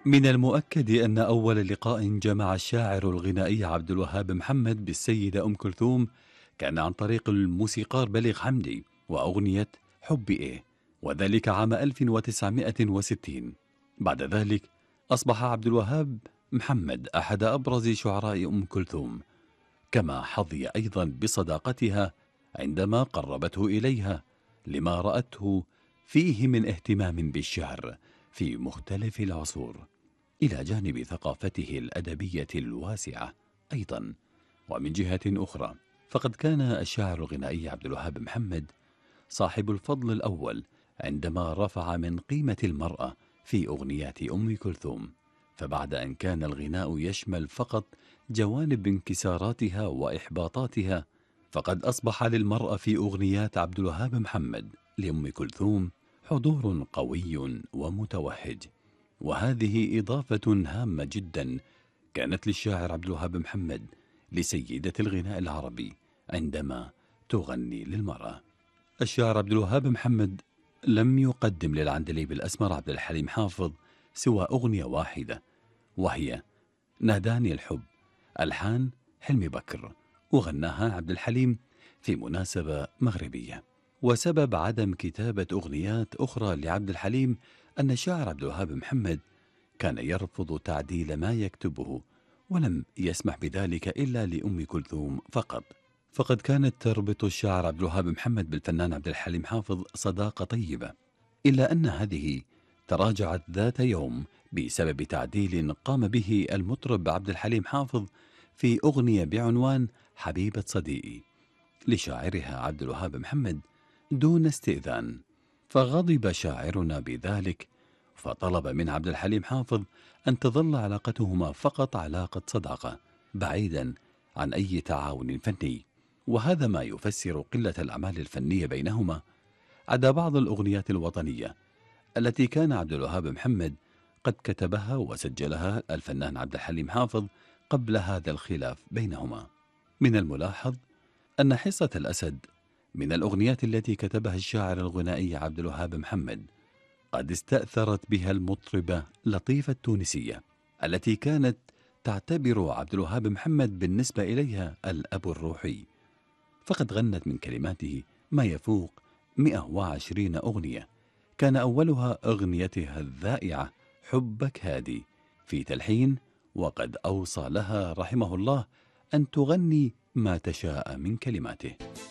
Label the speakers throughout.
Speaker 1: من المؤكد أن أول لقاء جمع الشاعر الغنائي عبد الوهاب محمد بالسيدة أم كلثوم كان عن طريق الموسيقار بليغ حمدي وأغنية حبي إيه، وذلك عام 1960. بعد ذلك أصبح عبد الوهاب محمد أحد أبرز شعراء أم كلثوم، كما حظي أيضا بصداقتها عندما قربته إليها لما رأته فيه من اهتمام بالشعر في مختلف العصور، إلى جانب ثقافته الأدبية الواسعة أيضا. ومن جهة أخرى فقد كان الشاعر الغنائي عبد الوهاب محمد صاحب الفضل الأول عندما رفع من قيمة المرأة في أغنيات أم كلثوم، فبعد أن كان الغناء يشمل فقط جوانب انكساراتها وإحباطاتها، فقد أصبح للمرأة في أغنيات عبد الوهاب محمد لأم كلثوم حضور قوي ومتوهج. وهذه إضافة هامة جدا كانت للشاعر عبد الوهاب محمد لسيدة الغناء العربي عندما تغني للمرأة. الشاعر عبد الوهاب محمد لم يقدم للعندليب الأسمر عبد الحليم حافظ سوى أغنية واحدة، وهي ناداني الحب، ألحان حلمي بكر، وغناها عبد الحليم في مناسبة مغربية. وسبب عدم كتابة أغنيات أخرى لعبد الحليم أن الشاعر عبد الوهاب محمد كان يرفض تعديل ما يكتبه، ولم يسمح بذلك إلا لأم كلثوم فقط. فقد كانت تربط الشاعر عبد الوهاب محمد بالفنان عبد الحليم حافظ صداقة طيبة، إلا أن هذه تراجعت ذات يوم بسبب تعديل قام به المطرب عبد الحليم حافظ في أغنية بعنوان حبيبة صديقي لشاعرها عبد الوهاب محمد دون استئذان، فغضب شاعرنا بذلك، فطلب من عبد الحليم حافظ أن تظل علاقتهما فقط علاقة صداقة بعيدا عن أي تعاون فني. وهذا ما يفسر قلة الأعمال الفنية بينهما، عدا بعض الأغنيات الوطنية التي كان عبد الوهاب محمد قد كتبها وسجلها الفنان عبد الحليم حافظ قبل هذا الخلاف بينهما. من الملاحظ أن حصة الأسد من الأغنيات التي كتبها الشاعر الغنائي عبد الوهاب محمد قد استأثرت بها المطربة لطيفة التونسية، التي كانت تعتبر عبد الوهاب محمد بالنسبة إليها الأب الروحي، فقد غنت من كلماته ما يفوق 120 أغنية، كان أولها أغنيتها الذائعة حبك هادي في تلحين، وقد أوصى لها رحمه الله أن تغني ما تشاء من كلماته.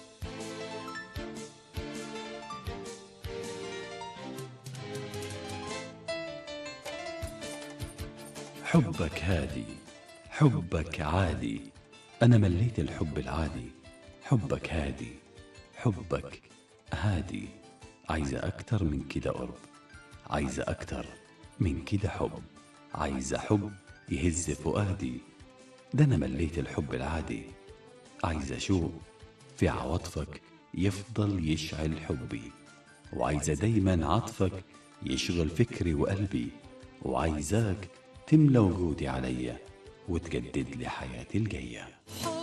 Speaker 1: حبك هادي، حبك عادي، أنا مليت الحب العادي، حبك هادي، حبك هادي، عايزة أكتر من كده قرب، عايزة أكتر من كده حب، عايزة حب يهز فؤادي، ده أنا مليت الحب العادي، عايزة شوق في عواطفك يفضل يشعل حبي، وعايزة دايما عطفك يشغل فكري وقلبي، وعايزاك تملى وجودي عليا وتجدد لي حياتي الجاية.